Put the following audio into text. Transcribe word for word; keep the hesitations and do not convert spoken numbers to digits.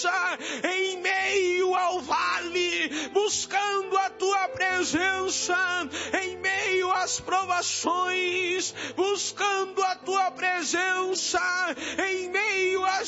força em meio ao vale, buscando a tua presença em meio às provações, buscando a tua presença em meio às